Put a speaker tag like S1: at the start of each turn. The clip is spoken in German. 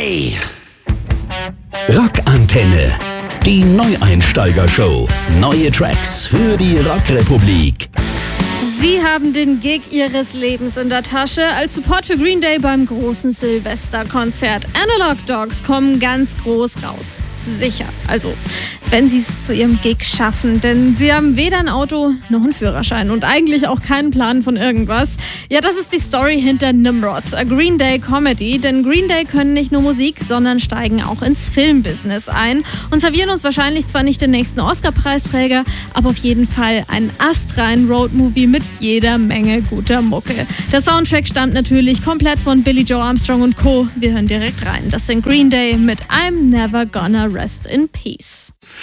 S1: Day. Rockantenne. Die Neueinsteiger-Show. Neue Tracks für die Rockrepublik.
S2: Sie haben den Gig ihres Lebens in der Tasche. Als Support für Green Day beim großen Silvesterkonzert. Analog Dogs kommen ganz groß raus. Sicher. Also, wenn sie es zu ihrem Gig schaffen. Denn sie haben weder ein Auto noch einen Führerschein und eigentlich auch keinen Plan von irgendwas. Ja, das ist die Story hinter Nimrods, a Green Day Comedy. Denn Green Day können nicht nur Musik, sondern steigen auch ins Filmbusiness ein und servieren uns wahrscheinlich zwar nicht den nächsten Oscar-Preisträger, aber auf jeden Fall einen astreinen Roadmovie mit jeder Menge guter Mucke. Der Soundtrack stammt natürlich komplett von Billie Joe Armstrong und Co. Wir hören direkt rein. Das sind Green Day mit I'm Never Gonna Rest in Peace.